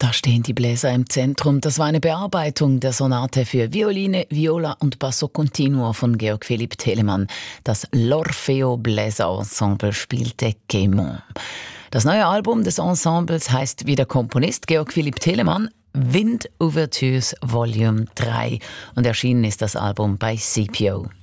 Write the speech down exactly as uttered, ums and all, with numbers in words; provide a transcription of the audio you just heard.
Da stehen die Bläser im Zentrum. Das war eine Bearbeitung der Sonate für Violine, Viola und Basso Continuo von Georg Philipp Telemann. Das L'Orfeo Bläserensemble spielte Quémont. Das neue Album des Ensembles heißt wie der Komponist Georg Philipp Telemann Wind Ouvertures Volume drei und erschienen ist das Album bei C P O.